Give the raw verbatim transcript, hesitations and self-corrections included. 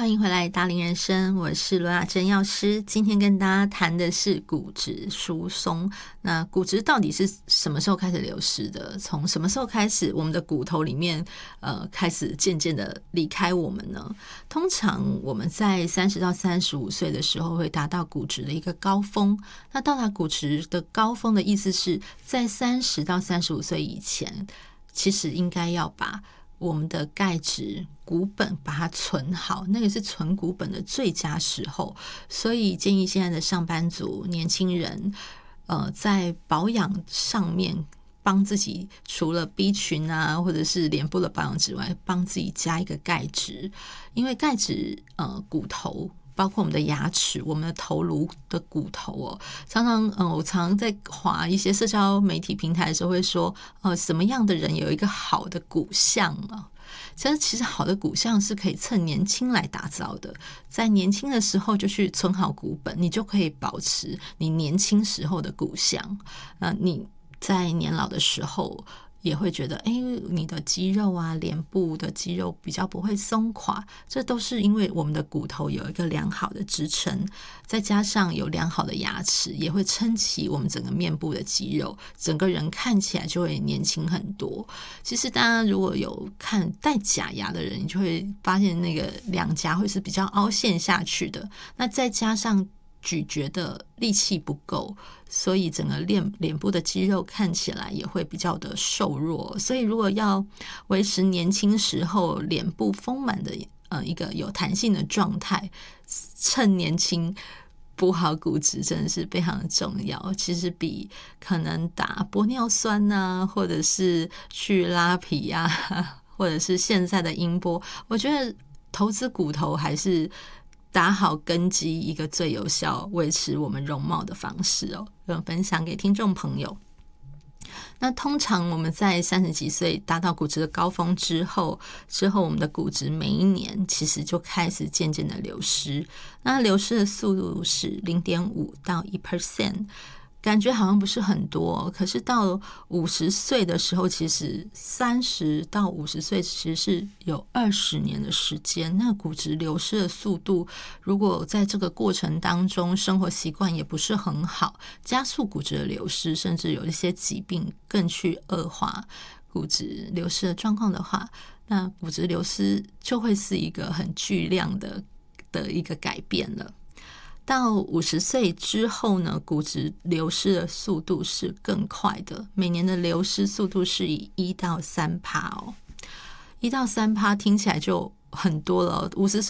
欢迎回来达龄人生，我是罗雅珍药师。今天跟大家谈的是骨质疏松。那骨质到底是什么时候开始流失的？从什么时候开始我们的骨头里面呃开始渐渐的离开我们呢？通常我们在三十到三十五岁的时候会达到骨质的一个高峰。那到达骨质的高峰的意思是在三十到三十五岁以前，其实应该要把我们的钙质骨本把它存好，那个是存骨本的最佳时候。所以建议现在的上班族年轻人呃，在保养上面帮自己除了 B 群啊或者是脸部的保养之外，帮自己加一个钙质。因为钙质呃骨头包括我们的牙齿，我们的头颅的骨头哦，常常嗯，我常常在滑一些社交媒体平台的时候会说，呃，什么样的人有一个好的骨相啊？其实，其实好的骨相是可以趁年轻来打造的，在年轻的时候就去存好骨本，你就可以保持你年轻时候的骨相。那你在年老的时候也会觉得哎，你的肌肉啊，脸部的肌肉比较不会松垮，这都是因为我们的骨头有一个良好的支撑，再加上有良好的牙齿，也会撑起我们整个面部的肌肉，整个人看起来就会年轻很多。其实大家如果有看戴假牙的人，你就会发现那个两颊会是比较凹陷下去的，那再加上咀嚼的力气不够，所以整个脸脸部的肌肉看起来也会比较的瘦弱。所以如果要维持年轻时候脸部丰满的呃一个有弹性的状态，趁年轻补好骨质真的是非常的重要。其实比可能打玻尿酸啊，或者是去拉皮啊，或者是现在的音波，我觉得投资骨头还是打好根基一个最有效维持我们容貌的方式哦，分享给听众朋友。那通常我们在三十几岁达到骨质的高峰之后，之后我们的骨质每一年其实就开始渐渐的流失。那流失的速度是 零点五到百分之一，感觉好像不是很多，可是到五十岁的时候，其实三十到五十岁其实是有二十年的时间。那骨质流失的速度，如果在这个过程当中生活习惯也不是很好，加速骨质的流失，甚至有一些疾病更去恶化骨质流失的状况的话，那骨质流失就会是一个很巨量的的一个改变了。到五十岁之后呢，骨质流失的速度是更快的，每年的流失速度是以一到三趴哦，一到三趴听起来就很多了。五十岁